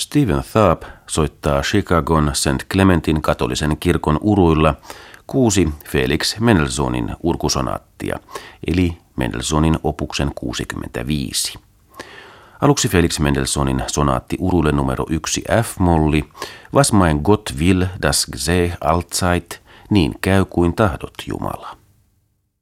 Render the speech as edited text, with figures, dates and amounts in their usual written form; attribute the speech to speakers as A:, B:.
A: Stephen Tharp soittaa Chicagon St. Clementin katolisen kirkon uruilla 6 Felix Mendelssohnin urkusonaattia, eli Mendelssohnin opuksen 65. Aluksi Felix Mendelssohnin sonaatti uruille numero 1 F-molli, Was mein Gott will, das geschehe allzeit, niin käy kuin tahdot Jumala.